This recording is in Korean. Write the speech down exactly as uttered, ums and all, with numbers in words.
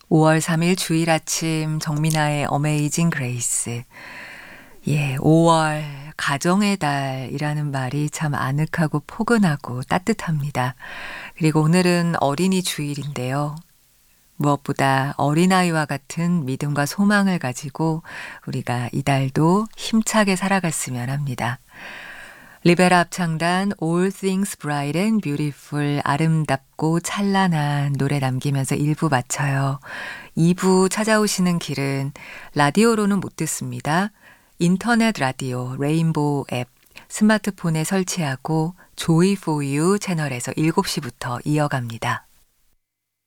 오월 삼일 주일 아침 정민아의 어메이징 그레이스. 예, 오월 가정의 달이라는 말이 참 아늑하고 포근하고 따뜻합니다. 그리고 오늘은 어린이 주일인데요. 무엇보다 어린아이와 같은 믿음과 소망을 가지고 우리가 이달도 힘차게 살아갔으면 합니다. 리베라 합창단 All Things Bright and Beautiful 아름답고 찬란한 노래 남기면서 일 부 마쳐요. 이 부 찾아오시는 길은 라디오로는 못 듣습니다. 인터넷 라디오 레인보우 앱 스마트폰에 설치하고 조이 포 유 채널에서 일곱 시부터 이어갑니다.